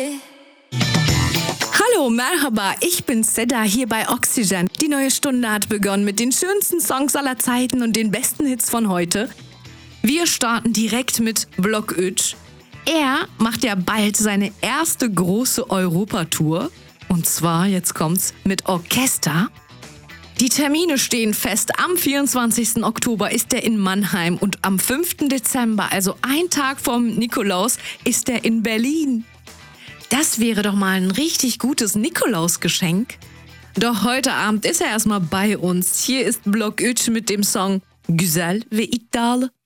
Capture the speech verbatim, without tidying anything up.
Hallo, Merhaba, ich bin Seda hier bei Oxygen. Die neue Stunde hat begonnen mit den schönsten Songs aller Zeiten und den besten Hits von heute. Wir starten direkt mit Blok üç. Er macht ja bald seine erste große Europatour. Und zwar, jetzt kommt's, mit Orchester. Die Termine stehen fest. Am vierundzwanzigsten Oktober ist er in Mannheim und am fünften Dezember, also ein Tag vom Nikolaus, ist er in Berlin. Das wäre doch mal ein richtig gutes Nikolausgeschenk. Doch heute Abend ist er erstmal bei uns. Hier ist Blok üç mit dem Song Güzel ve iddialı.